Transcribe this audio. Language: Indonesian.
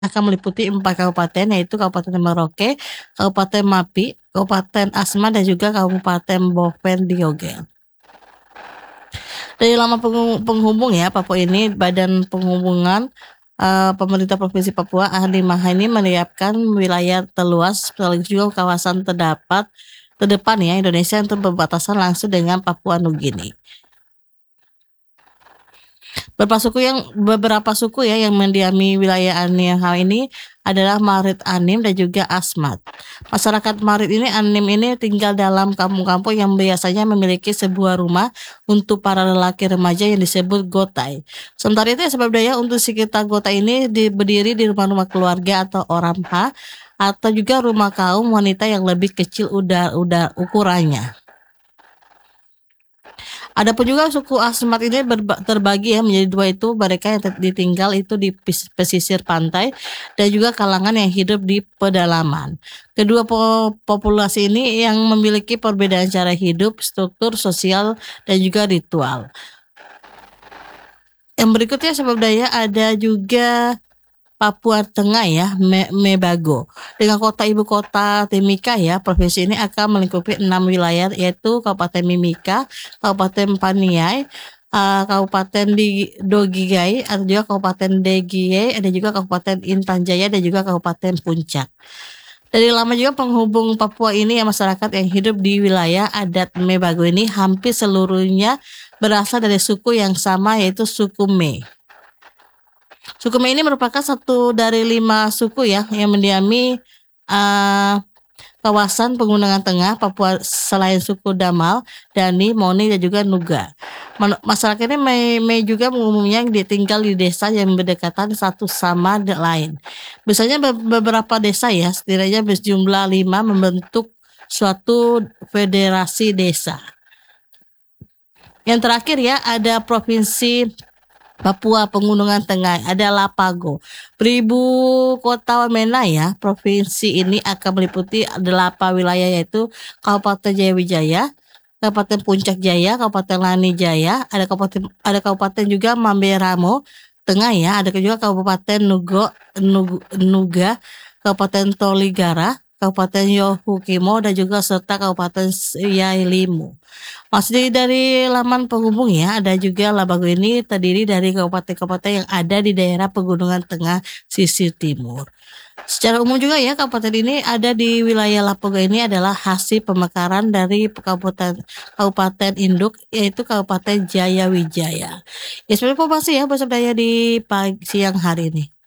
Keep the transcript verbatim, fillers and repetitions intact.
akan meliputi empat kabupaten, yaitu Kabupaten Merauke, Kabupaten Mapi, Kabupaten Asmat, dan juga Kabupaten Boven Diogel. Dari laman penghubung ya, Papua ini Badan Penghubungan uh, Pemerintah Provinsi Papua Ahlimaha ini menyiapkan wilayah terluas sekaligus juga kawasan terdapat terdepan ya Indonesia untuk berbatasan langsung dengan Papua Nugini. Beberapa suku yang beberapa suku ya yang mendiami wilayah Anim hal ini adalah Marit Anim dan juga Asmat. Masyarakat Marit ini Anim ini tinggal dalam kampung-kampung yang biasanya memiliki sebuah rumah untuk para lelaki remaja yang disebut gotai. Sementara itu ya, sebab daya untuk sekitar gotai ini berdiri di rumah-rumah keluarga atau oramha atau juga rumah kaum wanita yang lebih kecil udah-udah ukurannya. Adapun juga suku Asmat ini terbagi ya menjadi dua, itu mereka yang ditinggal itu di pesisir pantai dan juga kalangan yang hidup di pedalaman. Kedua po populasi ini yang memiliki perbedaan cara hidup, struktur sosial dan juga ritual. Yang berikutnya sebab daya ada juga Papua Tengah ya, Mebago. Dengan kota ibu kota Timika ya, provinsi ini akan melingkupi enam wilayah, yaitu Kabupaten Mimika, Kabupaten Paniai, uh, Kabupaten Dogigai, ada juga Kabupaten Degiye, ada juga Kabupaten Intan Jaya dan juga Kabupaten Puncak. Dari lama juga penghubung Papua ini ya, masyarakat yang hidup di wilayah adat Mebago ini hampir seluruhnya berasal dari suku yang sama, yaitu suku Me. Suku Me ini merupakan satu dari lima suku ya yang mendiami uh, kawasan Pegunungan Tengah Papua selain suku Damal, Dani, Moni dan juga Nuga. Masyarakat ini Me, Me juga umumnya tinggal di desa yang berdekatan satu sama lain. Biasanya beberapa desa ya setidaknya berjumlah lima membentuk suatu federasi desa. Yang terakhir ya ada provinsi Papua Pegunungan Tengah, ada Lapago. Beribu kota Wamena ya, provinsi ini akan meliputi delapan wilayah, yaitu Kabupaten Jayawijaya, Kabupaten Puncak Jaya, Kabupaten Lani Jaya, ada kabupaten ada kabupaten juga Mamberamo Tengah ya, ada juga Kabupaten Nugo, Nuga, Nuga Kabupaten Toligara, Kabupaten Yohukimo dan juga serta Kabupaten Yailimu. Masih dari laman penghubung ya, ada juga Labago ini terdiri dari kabupaten-kabupaten yang ada di daerah Pegunungan Tengah sisi timur. Secara umum juga ya, kabupaten ini ada di wilayah Labago ini adalah hasil pemekaran dari kabupaten kabupaten induk, yaitu Kabupaten Jayawijaya. Ya seperti informasi ya, bersama saya di pagi siang hari ini.